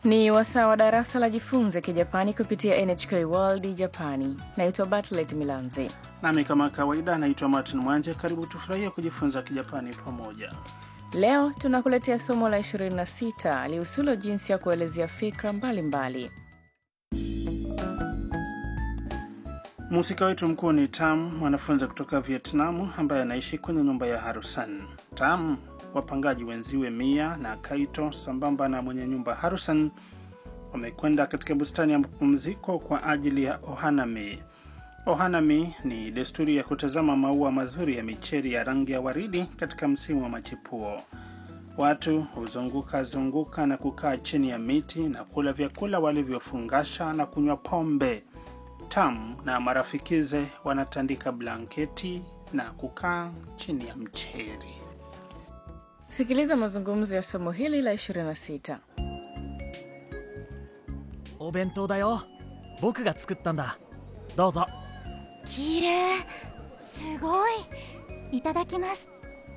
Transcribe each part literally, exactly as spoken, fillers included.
Ni wasaa wa darasa la jifunze kijapani kupitia N H K World Japani. Naitwa Bartlett Milanzi. Nami kama kawaida naitwa Martin Mwanje. Karibu tufurahie kujifunza kijapani pamoja. Leo tunakuletea somo la ishirini na sita lihusulo jinsi ya kuelezea fikra mbalimbali. Mhusika wetu mkuu ni Tam, mwanafunzi kutoka Vietnam ambaye anaishi kwenye nyumba ya Harusan. Tam, wapangaji wenziwe Mia na Kaito sambamba na mwenye nyumba Harusan wamekwenda katika bustani ya mapumziko kwa ajili ya Ohanami. Ohanami ni desturi ya kutazama maua mazuri ya micheri ya rangi ya waridi katika msimu wa machipuo. Watu huzunguka zunguka na kukaa chini ya miti na kula vyakula walivyofungasha na kunywa pombe. Tam na marafikize wanatandika blanketi na kukaa chini ya mcheri. Sikiliza mazungumzo ya somo hili la ishirini na sita. お弁当だよ。僕が作ったんだ。どうぞ。 きれい。すごい。いただきます。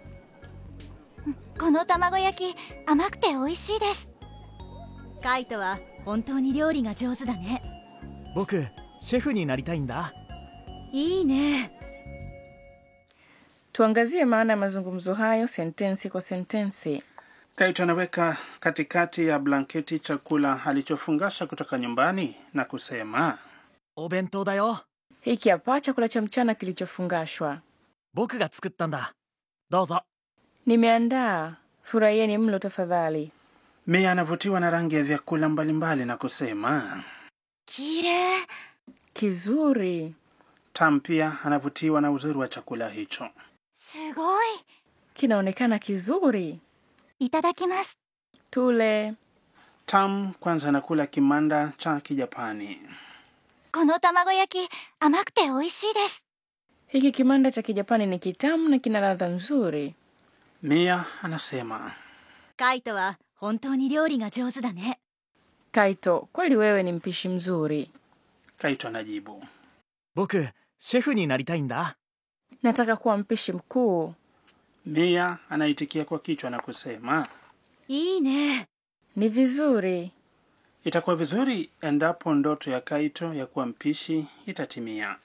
この卵焼き甘くて美味しいです。カイトは本当に料理が上手だね。 僕シェフになりたいんだ。 いいね。 Tuangazie maana ya mazungumzo hayo sentensi kwa sentensi. Kaito anaweka katikati ya blanketi chakula alichofungasha kutoka nyumbani na kusema, お弁当だよ。 Hiki hapa chakula cha mchana kilichofungashwa. 僕が作ったんだ。どうぞ。 Nimeandaa. Furahieni mlo tafadhali. Mia anavutiwa na rangi ya vyakula mbalimbali na kusema, きれい。 Kizuri. Tam pia anavutiwa na uzuri wa chakula hicho. すごい。 Kinaonekana kizuri. いただきます。 Tule. Tam kwanza anakula kimanda cha Kijapani. この卵焼き甘くて美味しいです。 Hiki kimanda cha Kijapani ni kitamu na kina ladha nzuri. Mia anasema, カイトは本当に料理が上手だね。 Kaito, kweli wewe ni mpishi mzuri. Kaito anajibu, 僕シェフになりたいんだ。 Nataka kuwa mpishi mkuu. Mia anaitikia kwa kichwa na kusema, いいね。 Ni vizuri. itakuwa vizuri endapo ndoto ya Kaito ya kuwa mpishi itatimia.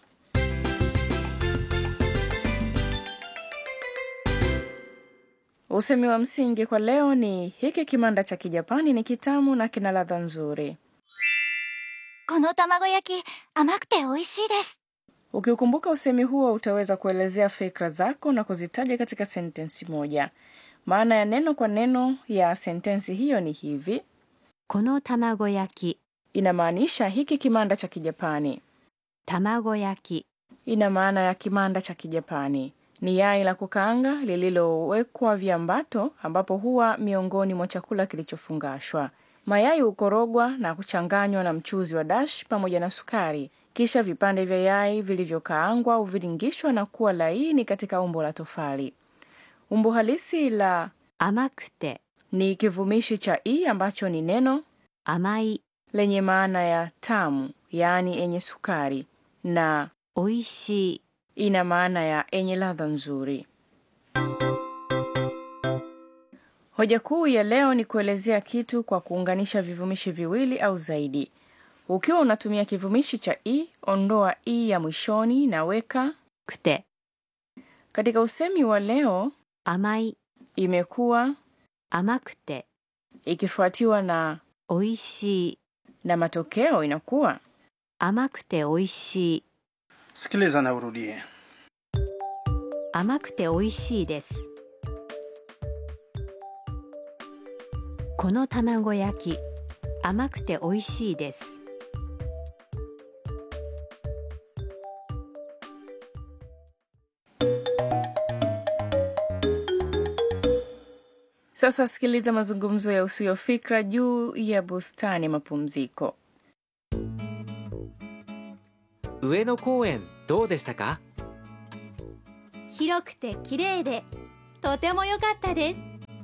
Usemi wa msingi kwa leo ni hiki kimanda cha Kijapani ni kitamu na kina ladha nzuri. この卵焼き甘くて美味しいです。 Ukiukumbuka usemi huo utaweza kuelezea fikra zako na kuzitaja katika sentensi moja. Maana ya neno kwa neno ya sentensi hiyo ni hivi. この卵焼き。 Inamaanisha hiki kimanda cha Kijapani. 卵焼き。 Ina maana ya kimanda cha Kijapani. Ni yai la kukaanga lililowekwa viambato ambapo huwa miongoni mwa chakula kilichofungashwa. Mayai hukorogwa na kuchanganywa na mchuzi wa dashi pamoja na sukari. Kisha vipande vya yai vilivyokaangwa huviringishwa na kuwa laini katika umbo la tofali. Umbo halisi la 甘くて。 ni kivumishi cha i ambacho ni neno 甘い。 lenye maana ya tamu, yaani yenye sukari, na 美味しい。 ina maana ya yenye ladha nzuri. Hoja kuu ya leo ni kuelezea kitu kwa kuunganisha vivumishi viwili au zaidi. Ukiwa unatumia kivumishi cha i, ondoa i ya mwishoni na weka くて。 katika usemi wa leo 甘い。 imekuwa 甘くて。 ikifuatiwa na 美味しい。 na matokeo inakuwa 甘くて美味しい。 Sikiliza na urudie. 甘くて美味しいです。この卵焼き甘くて美味しいです。 Sasa sikiliza mazungumzo ya usio fikra juu ya bustani mapumziko. 上野公園どうでしたか？ 広くて綺麗でとても良かったです。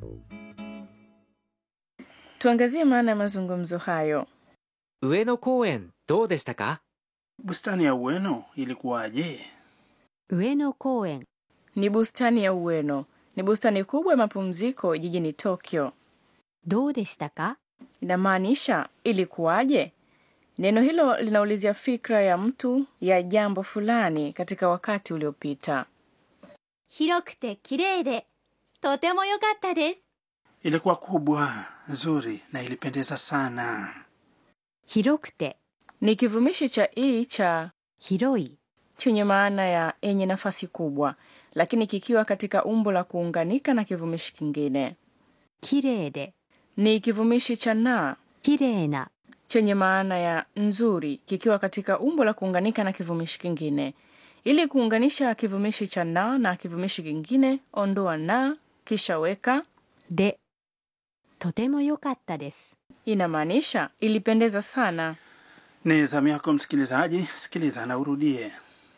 Tuangazie maana ya mazungumzo hayo. 上野公園どうでしたか？ Bustani ya Ueno ilikuwaje? 上野公園 Ni bustani ya Ueno. Ni bustani kubwa ya mapumziko jijini Tokyo. どうでしたか? Inamaanisha ilikuwaje? Neno hilo linaulizia fikra ya mtu ya jambo fulani katika wakati uliopita. 広くて綺麗でとても良かったです。 Ilikuwa kubwa, nzuri na ilipendeza sana. 広くて Ni kivumishi cha i cha 広い chenye maana ya yenye nafasi kubwa, lakini kikiwa katika umbo la kuunganika na kivumishi kingine. 綺麗で Ni kivumishi cha na 綺麗な chenye maana ya nzuri kikiwa katika umbo la kuunganika na kivumishi kingine. Ili kuunganisha kivumishi cha na na kivumishi kingine, ondoa na kisha weka でとても良かったです。 inamaanisha ilipendeza sana. Ni zamu yako msikilizaji, sikiliza na urudie.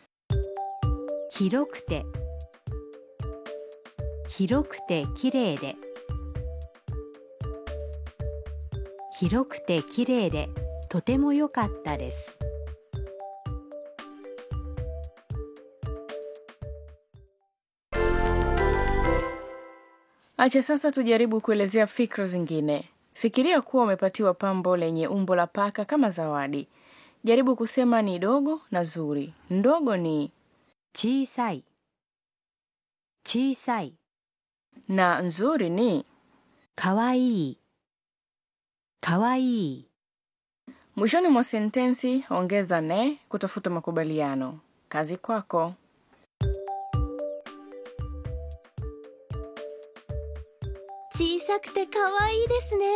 広くて広くて綺麗で広くて綺麗でとても良かったです。 Acha sasa tujaribu kuelezea fikra zingine. Fikiria kuwa umepatiwa pambo lenye umbo la paka kama zawadi. Jaribu kusema ni dogo na zuri. Ndogo ni 小さい小さい na nzuri ni かわいいかわいい Mwishoni mwa sentensi ongeza ne kutafuta makubaliano. Kazi kwako. 小さくてかわいいですね。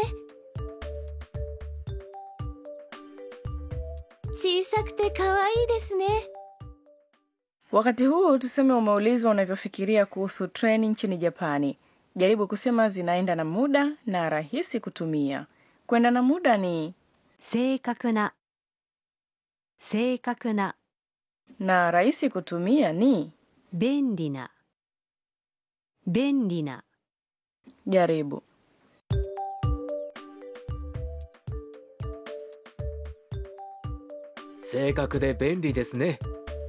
小さくてかわいいですね。 Wakati huu tuseme umeulizwa unavyofikiria kuhusu treni nchini Japani. Jaribu kusema zinaenda na muda na rahisi kutumia. Kwenda na muda ni 正確な正確な na rahisi kutumia ni 便利な便利な jaribu. 正確で便利ですね。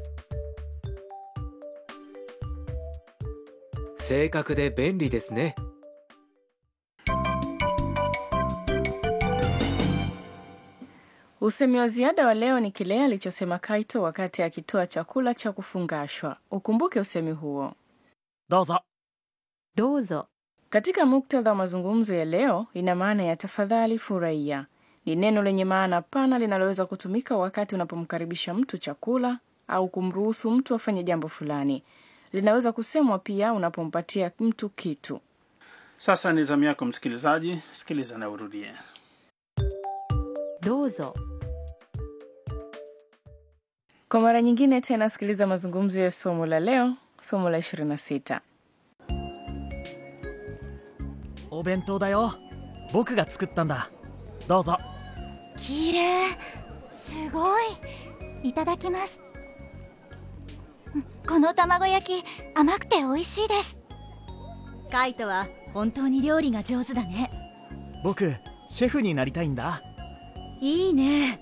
正確で便利ですね。 Usemi wa ziada wa leo ni kile alichosema Kaito wakati akitoa chakula cha kufungashwa. Ukumbuke usemi huo. どうぞ。 どうぞ Katika muktadha wa mazungumzo ya leo, ina maana ya tafadhali furahia. Ni neno lenye maana pana linaloweza kutumika wakati unapomkaribisha mtu chakula au kumruhusu mtu afanye jambo fulani. Linaweza kusemwa pia unapompatia mtu kitu. Sasa ni zamu yako msikilizaji, sikiliza na urudie. どうぞ Kwa mara nyingine tena sikiliza mazungumzo ya somo la leo, somo la ishirini na sita. お弁当だよ。僕が作ったんだ。どうぞ。 きれいすごいいただきます。この卵焼き甘くて美味しいです。カイトは本当に料理が上手だね。 僕シェフになりたいんだ。 いいね。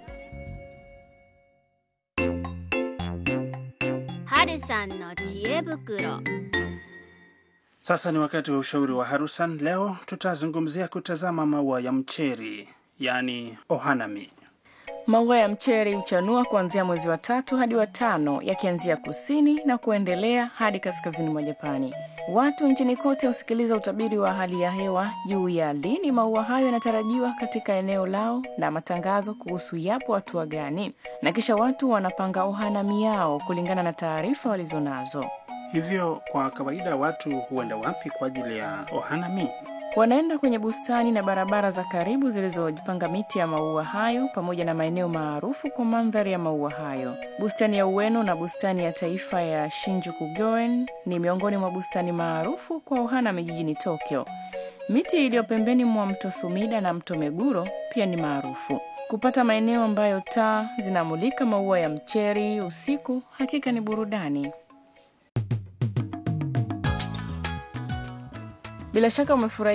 春さんの知恵袋。 Sasa ni wakati wa ushauri wa Harusan. Leo tutazungumzia kutazama maua ya mcheri, yani ohanami. Maua ya mcheri huchanua kuanzia mwezi wa tatu hadi wa tano, yakianzia kusini na kuendelea hadi kaskazini mwa Japani. Watu nchini kote husikiliza utabiri wa hali ya hewa juu ya lini maua hayo yanatarajiwa katika eneo lao na matangazo kuhusu yapo hatua gani, na kisha watu wanapanga ohanami yao kulingana na taarifa walizonazo. Hivyo kwa kawaida watu huenda wapi kwa ajili ya ohanami? Wanaenda kwenye bustani na barabara za karibu zilizojipanga miti ya maua hayo pamoja na maeneo maarufu kwa mandhari ya maua hayo. Bustani ya Ueno na bustani ya taifa ya Shinjuku-gyoen ni miongoni mwa bustani maarufu kwa ohanami jijini Tokyo. Miti iliyo pembeni mwa mto Sumida na mto Meguro pia ni maarufu. Kupata maeneo ambayo taa zinamulika maua ya mcheri usiku hakika ni burudani. Bila shaka umefurahi